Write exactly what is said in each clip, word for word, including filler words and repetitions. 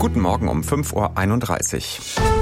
Guten Morgen um fünf Uhr einunddreißig.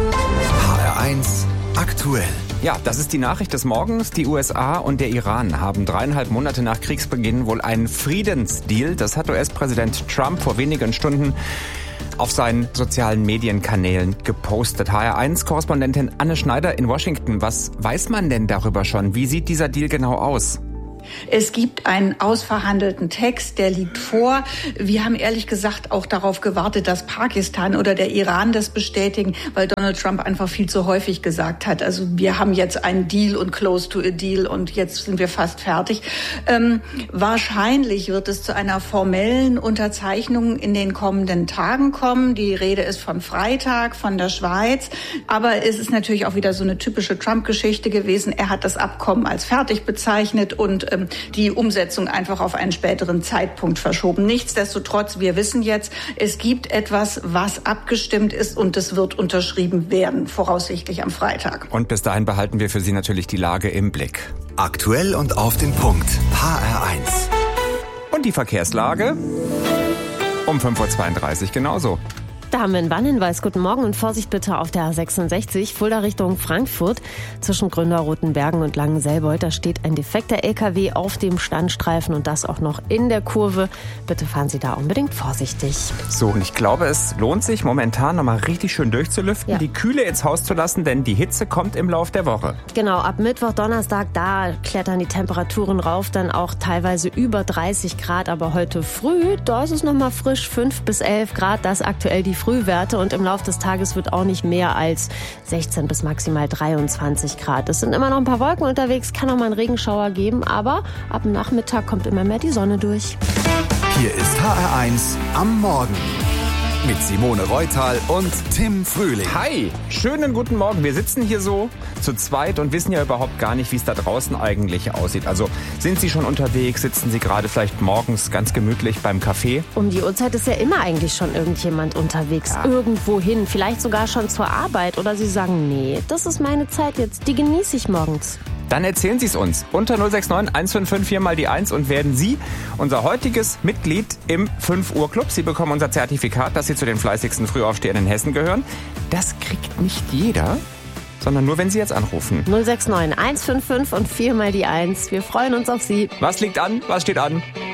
H R eins aktuell. Ja, das ist die Nachricht des Morgens. Die U S A und der Iran haben dreieinhalb Monate nach Kriegsbeginn wohl einen Friedensdeal. Das hat U S-Präsident Trump vor wenigen Stunden auf seinen sozialen Medienkanälen gepostet. H R eins Korrespondentin Anne Schneider in Washington. Was weiß man denn darüber schon? Wie sieht dieser Deal genau aus? Es gibt einen ausverhandelten Text, der liegt vor. Wir haben ehrlich gesagt auch darauf gewartet, dass Pakistan oder der Iran das bestätigen, weil Donald Trump einfach viel zu häufig gesagt hat. Also wir haben jetzt einen Deal und close to a deal und jetzt sind wir fast fertig. Ähm, wahrscheinlich wird es zu einer formellen Unterzeichnung in den kommenden Tagen kommen. Die Rede ist von Freitag, von der Schweiz. Aber es ist natürlich auch wieder so eine typische Trump-Geschichte gewesen. Er hat das Abkommen als fertig bezeichnet und die Umsetzung einfach auf einen späteren Zeitpunkt verschoben. Nichtsdestotrotz, wir wissen jetzt, es gibt etwas, was abgestimmt ist und es wird unterschrieben werden, voraussichtlich am Freitag. Und bis dahin behalten wir für Sie natürlich die Lage im Blick. Aktuell und auf den Punkt. H R eins. Und die Verkehrslage um fünf Uhr zweiunddreißig genauso. Da haben wir einen Warnhinweis. Guten Morgen und Vorsicht bitte auf der A sechsundsechzig, Fulda Richtung Frankfurt. Zwischen Gründer Rotenbergen und Langenselbold, da steht ein defekter L K W auf dem Standstreifen und das auch noch in der Kurve. Bitte fahren Sie da unbedingt vorsichtig. So, und ich glaube, es lohnt sich momentan nochmal richtig schön durchzulüften, Ja. die Kühle ins Haus zu lassen, denn die Hitze kommt im Lauf der Woche. Genau, ab Mittwoch, Donnerstag, da klettern die Temperaturen rauf, dann auch teilweise über dreißig Grad. Aber heute früh, da ist es nochmal frisch, fünf bis elf Grad, das aktuell die Frühwerte. Und im Laufe des Tages wird auch nicht mehr als sechzehn bis maximal dreiundzwanzig Grad. Es sind immer noch ein paar Wolken unterwegs, kann auch mal einen Regenschauer geben, aber ab dem Nachmittag kommt immer mehr die Sonne durch. Hier ist H R eins am Morgen. Mit Simone Reutal und Tim Frühling. Hi, schönen guten Morgen. Wir sitzen hier so zu zweit und wissen ja überhaupt gar nicht, wie es da draußen eigentlich aussieht. Also sind Sie schon unterwegs? Sitzen Sie gerade vielleicht morgens ganz gemütlich beim Kaffee? Um die Uhrzeit ist ja immer eigentlich schon irgendjemand unterwegs, Ja. irgendwo hin, vielleicht sogar schon zur Arbeit. Oder Sie sagen, nee, das ist meine Zeit jetzt, die genieße ich morgens. Dann erzählen Sie es uns unter null sechs neun eins fünf fünf vier mal die eins und werden Sie unser heutiges Mitglied im fünf Uhr Club. Sie bekommen unser Zertifikat, dass Sie zu den fleißigsten Frühaufstehern in Hessen gehören. Das kriegt nicht jeder, sondern nur, wenn Sie jetzt anrufen. null sechs neun eins fünf fünf und vier mal die eins. Wir freuen uns auf Sie. Was liegt an? Was steht an?